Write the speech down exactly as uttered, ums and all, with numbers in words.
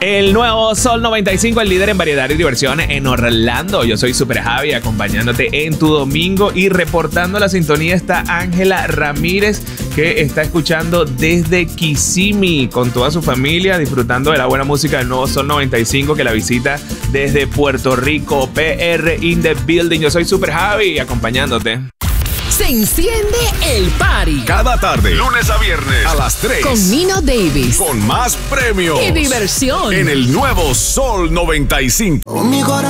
El nuevo Sol noventa y cinco, el líder en variedad y diversión en Orlando. Yo soy Super Javi, acompañándote en tu domingo, y reportando la sintonía está Ángela Ramírez, que está escuchando desde Kissimmee con toda su familia, disfrutando de la buena música del nuevo Sol noventa y cinco, que la visita desde Puerto Rico. P R in the building. Yo soy Super Javi, acompañándote. Se enciende el party. Cada tarde, lunes a viernes, a las tres. Con Nino Davis. Con más premios y diversión. En el nuevo Sol noventa y cinco. Mi corazón